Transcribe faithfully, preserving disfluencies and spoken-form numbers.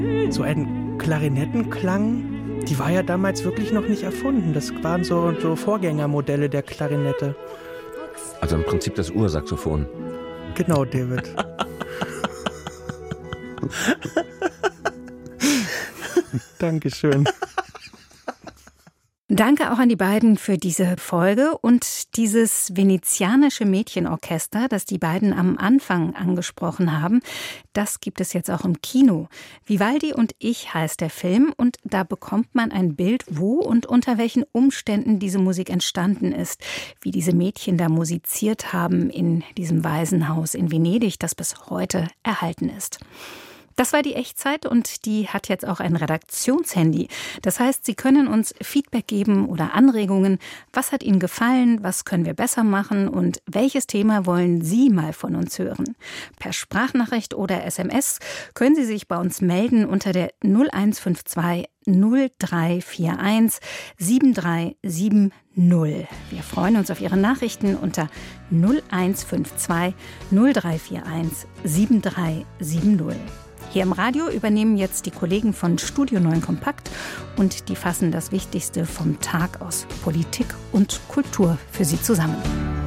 So ein Klarinettenklang, die war ja damals wirklich noch nicht erfunden. Das waren so, so Vorgängermodelle der Klarinette. Also im Prinzip das Ursaxophon. Genau, David. Dankeschön. Danke auch an die beiden für diese Folge und dieses venezianische Mädchenorchester, das die beiden am Anfang angesprochen haben. Das gibt es jetzt auch im Kino. Vivaldi und ich heißt der Film und da bekommt man ein Bild, wo und unter welchen Umständen diese Musik entstanden ist. Wie diese Mädchen da musiziert haben in diesem Waisenhaus in Venedig, das bis heute erhalten ist. Das war die Echtzeit und die hat jetzt auch ein Redaktionshandy. Das heißt, Sie können uns Feedback geben oder Anregungen. Was hat Ihnen gefallen? Was können wir besser machen? Und welches Thema wollen Sie mal von uns hören? Per Sprachnachricht oder S M S können Sie sich bei uns melden unter der null eins fünf zwei null drei vier eins sieben drei sieben null. Wir freuen uns auf Ihre Nachrichten unter null eins fünf zwei null drei vier eins sieben drei sieben null. Hier im Radio übernehmen jetzt die Kollegen von Studio neun Kompakt und die fassen das Wichtigste vom Tag aus Politik und Kultur für Sie zusammen.